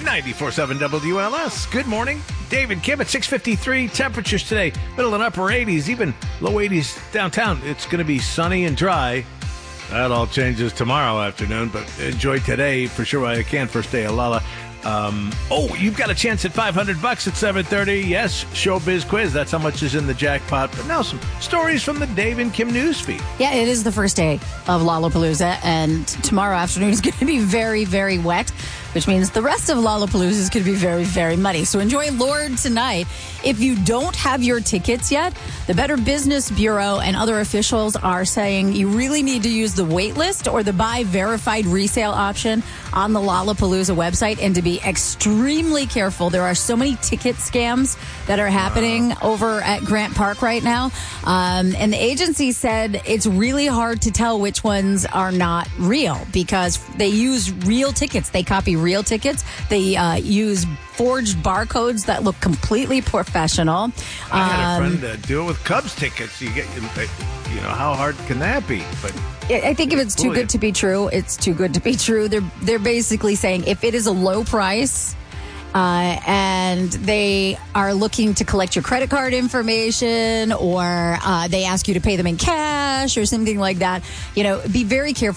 94.7 WLS. Good morning. David Kim at 6:53. Temperatures today, middle and upper 80s, even low 80s downtown. It's going to be sunny and dry. That all changes tomorrow afternoon, but enjoy today for sure while you can. First day of Lala. You've got a chance at $500 at 7:30. Yes, Showbiz Quiz. That's how much is in the jackpot. But now some stories from the Dave and Kim newsfeed. Yeah, it is the first day of Lollapalooza, and tomorrow afternoon is going to be very, very wet, which means the rest of Lollapalooza is going to be very, very muddy. So enjoy Lorde tonight. If you don't have your tickets yet, the Better Business Bureau and other officials are saying you really need to use the wait list or the buy verified resale option on the Lollapalooza website, and to be extremely careful. There are so many ticket scams that are happening over at Grant Park right now. And the agency said it's really hard to tell which ones are not real because they use real tickets. They copy real tickets. They use forged barcodes that look completely professional. I had a friend do it with Cubs tickets. You get, how hard can that be? But I think if it's too good to be true, it's too good to be true. They're basically saying if it is a low price and they are looking to collect your credit card information, or they ask you to pay them in cash or something like that, be very careful.